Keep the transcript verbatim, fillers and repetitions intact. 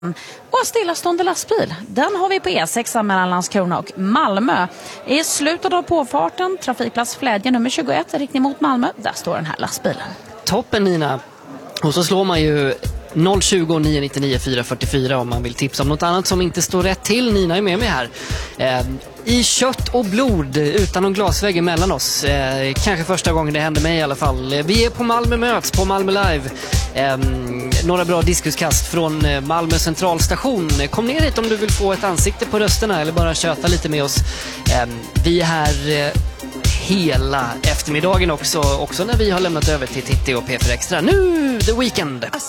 Och stillastående lastbil, den har vi på E sex mellan Landskrona och Malmö. I slutet av påfarten, trafikplats Flädje nummer tjugoett, riktning mot Malmö, där står den här lastbilen. Toppen Nina! Och så slår man ju noll tjugo nio nittionio fyra fyrtiofyra om man vill tipsa om något annat som inte står rätt till. Nina är med mig här. Eh, I kött och blod, utan någon glasvägg emellan oss. Eh, kanske första gången det händer mig i alla fall. Vi är på Malmö möts, på Malmö Live. Eh, några bra diskuskast från Malmö centralstation. Kom ner hit om du vill få ett ansikte på rösterna eller bara köta lite med oss. Eh, vi är här eh, hela eftermiddagen också, också när vi har lämnat över till Titti och P fyra Extra. Nu, The Weeknd!